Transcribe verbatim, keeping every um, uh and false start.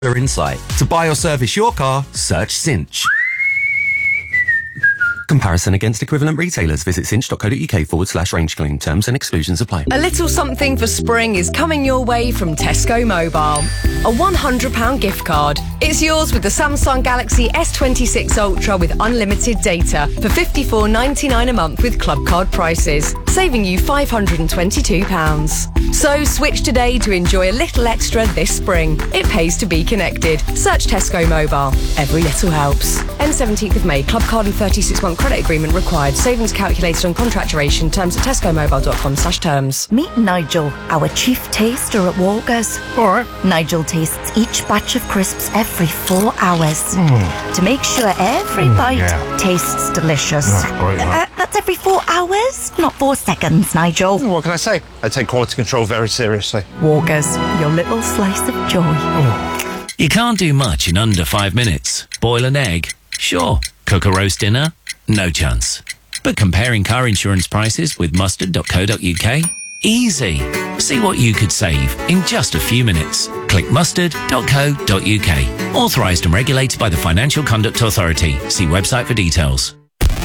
insight. To buy or service your car, search Cinch. Comparison against equivalent retailers. Visit cinch.co.uk forward slash range claim. Terms and exclusions apply. A little something for spring is coming your way from Tesco Mobile. A one hundred pounds gift card. It's yours with the Samsung Galaxy S twenty-six Ultra with unlimited data for fifty-four ninety-nine a month with club card prices, saving you five hundred twenty-two pounds. So switch today to enjoy a little extra this spring. It pays to be connected. Search Tesco Mobile. Every little helps. End seventeenth of May. Club card and thirty-six month credit agreement required. Savings calculated on contract duration. Terms at tescomobile.com slash terms. Meet Nigel, our chief taster at Walgers. All right. Nigel tastes each batch of crisps every four hours Mm. to make sure every Mm, bite yeah. tastes delicious. That's great, that. Uh, that's every four hours, not four seconds, Nigel. What can I say? I take quality control very seriously. Walgers, your little slice of joy. You can't do much in under five minutes. Boil an egg? Sure. Cook a roast dinner? No chance. But comparing car insurance prices with mustard dot co dot uk? Easy. See what you could save in just a few minutes. Click mustard dot co dot uk. Authorised and regulated by the Financial Conduct Authority. See website for details.